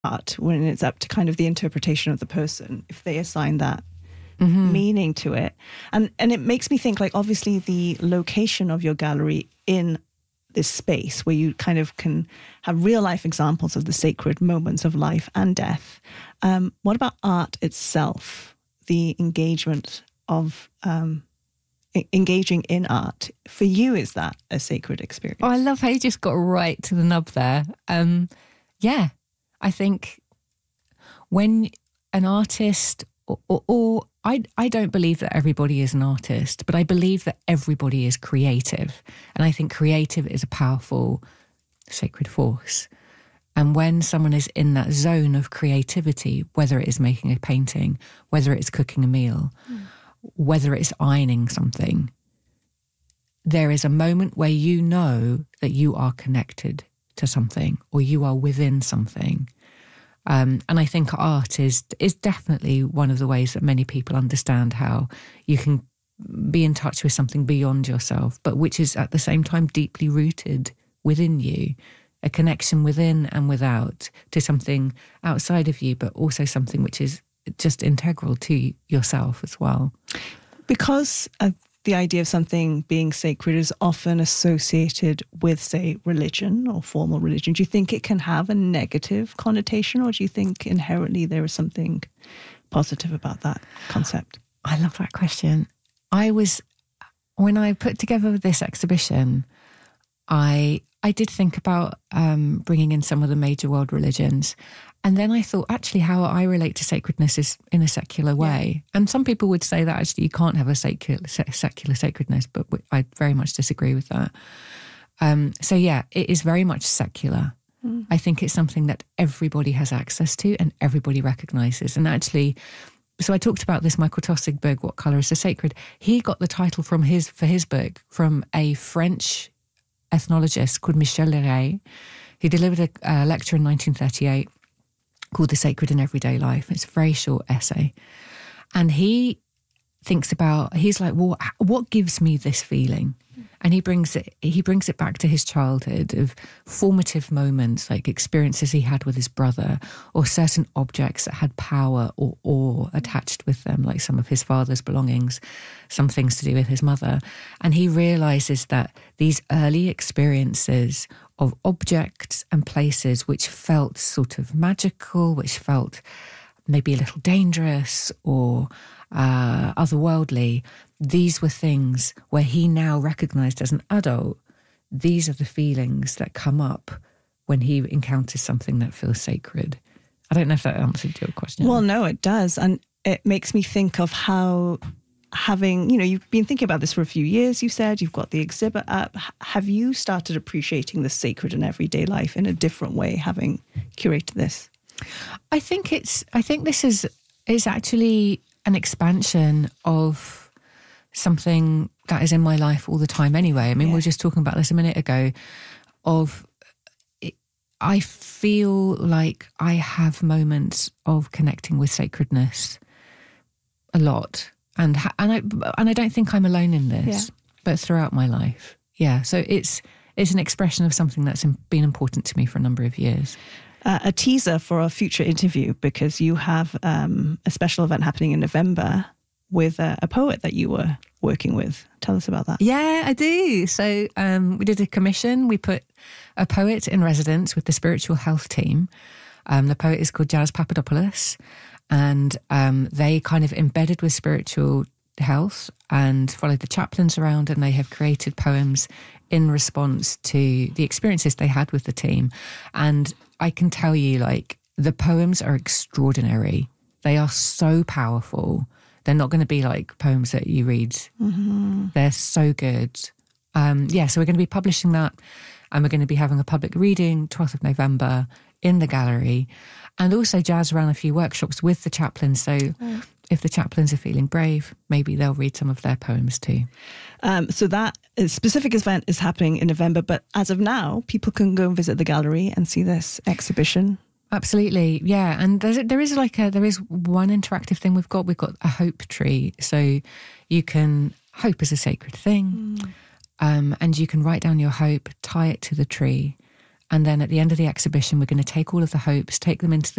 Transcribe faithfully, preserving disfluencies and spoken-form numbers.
art, when it's up to kind of the interpretation of the person, if they assign that mm-hmm. meaning to it. And and it makes me think, like, obviously the location of your gallery in this space where you kind of can have real life examples of the sacred moments of life and death. Um, what about art itself? The engagement of um, e- engaging in art. For you, is that a sacred experience? Oh, I love how you just got right to the nub there. Um, yeah, I think when an artist, or, or, or I, I don't believe that everybody is an artist, but I believe that everybody is creative. And I think creative is a powerful, sacred force. And when someone is in that zone of creativity, whether it is making a painting, whether it's cooking a meal, mm. whether it's ironing something, there is a moment where you know that you are connected to something or you are within something. Um, and I think art is is definitely one of the ways that many people understand how you can be in touch with something beyond yourself, but which is at the same time deeply rooted within you, a connection within and without to something outside of you, but also something which is just integral to yourself as well. Because of the idea of something being sacred is often associated with, say, religion or formal religion, do you think it can have a negative connotation, or do you think inherently there is something positive about that concept? I love that question. I was, when I put together this exhibition, I I did think about um, bringing in some of the major world religions. And then I thought, actually, how I relate to sacredness is in a secular way. Yeah. And some people would say that actually you can't have a secular, secular sacredness, but I very much disagree with that. Um, so yeah, it is very much secular. Mm. I think it's something that everybody has access to and everybody recognises. And actually, so I talked about this Michael Tossig book, What Colour is the Sacred? He got the title from his for his book from a French ethnologist called Michel Leray. He delivered a, a lecture in nineteen thirty-eight called The Sacred in Everyday Life. It's a very short essay. And he thinks about, he's like, well, what gives me this feeling? And he brings it, he brings it back to his childhood of formative moments, like experiences he had with his brother, or certain objects that had power or awe attached with them, like some of his father's belongings, some things to do with his mother. And he realises that these early experiences of objects and places which felt sort of magical, which felt maybe a little dangerous or uh, otherworldly, these were things where he now recognised as an adult, these are the feelings that come up when he encounters something that feels sacred. I don't know if that answered your question. Well, no, it does. And it makes me think of how having, you know, you've been thinking about this for a few years, you said, you've got the exhibit up. Have you started appreciating the sacred in everyday life in a different way, having curated this? I think it's, I think this is, is actually an expansion of something that is in my life all the time anyway. I mean, yeah. we were just talking about this a minute ago of, I feel like I have moments of connecting with sacredness a lot. And and I and I don't think I'm alone in this, yeah. but throughout my life. Yeah, so it's it's an expression of something that's been important to me for a number of years. Uh, a teaser for a future interview, because you have um, a special event happening in November with a, a poet that you were working with. Tell us about that. Yeah, I do. So um, we did a commission. We put a poet in residence with the spiritual health team. Um, the poet is called Jazz Papadopoulos. And um, they kind of embedded with spiritual health and followed the chaplains around, and they have created poems in response to the experiences they had with the team. And I can tell you, like, the poems are extraordinary. They are so powerful. They're not going to be like poems that you read. Mm-hmm. They're so good. Um, yeah, so we're going to be publishing that, and we're going to be having a public reading, twelfth of November, in the gallery. And also Jazz ran a few workshops with the chaplains. So oh. if the chaplains are feeling brave, maybe they'll read some of their poems too. Um, so that specific event is happening in November. But as of now, people can go and visit the gallery and see this exhibition. Absolutely, yeah. And there's, there is like a, there is one interactive thing we've got. We've got a hope tree. So you can, hope is a sacred thing. Mm. Um, and you can write down your hope, tie it to the tree. And then at the end of the exhibition, we're going to take all of the hopes, take them into